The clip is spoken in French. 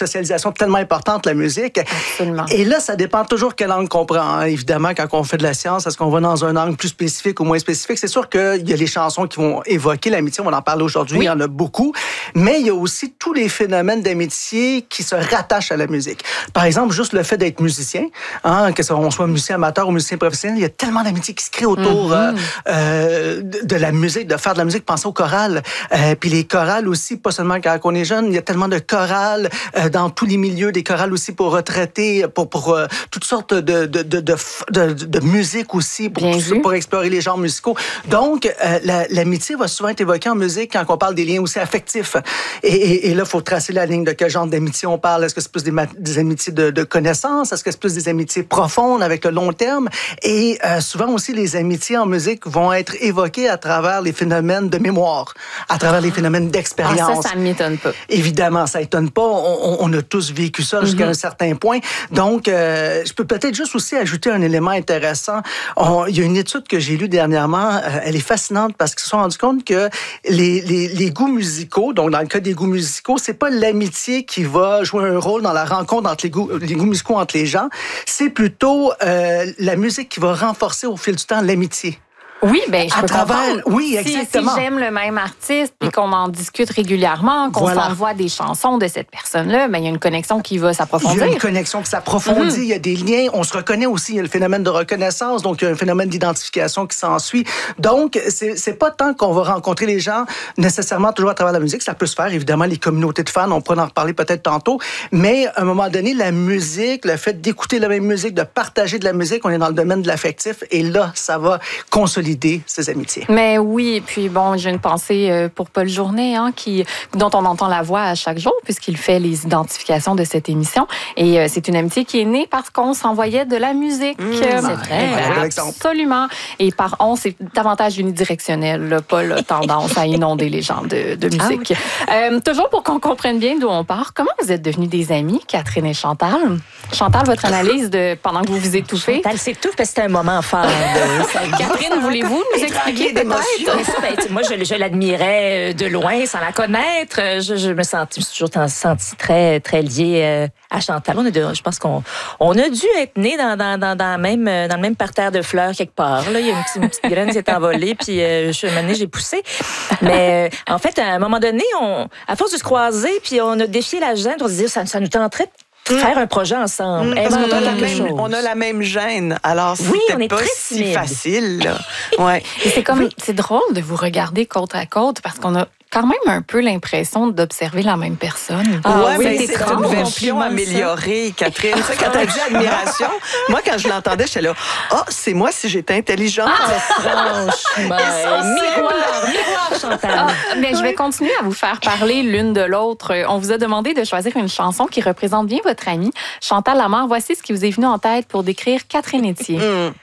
socialisation tellement importante, la musique. Absolument. Et là, ça dépend toujours quelle langue on prend. Hein. Évidemment, quand on fait de la science, est-ce qu'on va dans un angle plus spécifique ou moins spécifique? C'est sûr qu'il y a les chansons qui vont évoquer l'amitié. On va en parler aujourd'hui. Oui. Il y en a beaucoup. Mais il y a aussi tous les phénomènes d'amitié qui se rattachent à la musique. Par exemple, juste le fait d'être musicien, hein, que on soit musicien amateur ou musicien professionnel, il y a tellement d'amitié qui se crée autour de la musique, de faire de la musique. Pensez aux chorales. Puis les chorales aussi, pas seulement quand on est jeune, il y a tellement de chorales dans tous les milieux, des chorales aussi pour retraités, pour toutes sortes de musique aussi, pour explorer les genres musicaux. Donc, l'amitié va souvent être évoquée en musique quand on parle des liens aussi affectifs. Et là, il faut tracer la ligne de quel genre d'amitié on parle. Est-ce que c'est plus des amitiés de connaissances? Est-ce que c'est plus des amitiés profondes avec le long terme? Et souvent aussi, les amitiés en musique vont être évoquées à travers les phénomènes de mémoire, à travers les phénomènes d'expérience. Ça ne m'étonne pas. Évidemment, ça étonne pas. On a tous vécu ça jusqu'à un certain point. Donc, je peux peut-être juste aussi ajouter un élément intéressant. Il y a une étude que j'ai lue dernièrement. Elle est fascinante parce qu'ils se sont rendus compte que les goûts musicaux, donc dans le cas des goûts musicaux, c'est pas l'amitié qui va jouer un rôle dans la rencontre entre les goûts musicaux entre les gens. C'est plutôt la musique qui va renforcer au fil du temps l'amitié. Oui, ben je peux comprendre. Oui, exactement. Si j'aime le même artiste puis qu'on en discute régulièrement, qu'on s'envoie des chansons de cette personne-là, ben il y a une connexion qui va s'approfondir. Il y a une connexion qui s'approfondit, il y a des liens, on se reconnaît aussi, il y a le phénomène de reconnaissance, donc il y a un phénomène d'identification qui s'ensuit. Donc, c'est pas tant qu'on va rencontrer les gens nécessairement toujours à travers la musique, ça peut se faire, évidemment, les communautés de fans, on pourra en reparler peut-être tantôt, mais à un moment donné, la musique, le fait d'écouter la même musique, de partager de la musique, on est dans le domaine de l'affectif, et là, ça va consolider ses amitiés. Mais oui, et puis bon, j'ai une pensée pour Paul Journet, hein, dont on entend la voix à chaque jour, puisqu'il fait les identifications de cette émission. Et c'est une amitié qui est née parce qu'on s'envoyait de la musique. C'est vrai. Absolument. Et par on, c'est davantage unidirectionnel. Là, Paul a tendance à inonder les gens de musique. Ah oui. Toujours pour qu'on comprenne bien d'où on part, comment vous êtes devenues des amies, Catherine et Chantal? Chantal, votre analyse pendant que vous vous étouffez? Chantal s'étouffe parce que c'était un moment fort. Catherine, voulez-vous nous expliquer des détails? Moi, je l'admirais de loin, sans la connaître. Je me suis toujours sentie très, très liée à Chantal. Je pense qu'on a dû être nés dans le même parterre de fleurs quelque part. Là, il y a une petite graine qui s'est envolée, puis j'ai poussé. Mais en fait, à un moment donné, à force de se croiser, puis on a défié la gêne, on se dit ça nous tenterait de faire un projet ensemble. Parce qu'on a la même gêne. Alors, c'était pas si facile. Là. Ouais. Et c'est drôle de vous regarder côte à côte parce qu'on a quand même un peu l'impression d'observer la même personne. Oui, c'est une version améliorée, Catherine. Tu sais, quand t'as dit admiration, moi, quand je l'entendais, j'étais là, c'est moi si j'étais intelligente. Franchement. Miroir, Chantal. Mais je vais continuer à vous faire parler l'une de l'autre. On vous a demandé de choisir une chanson qui représente bien votre amie. Chantal Lamarre, voici ce qui vous est venu en tête pour décrire Catherine Etier.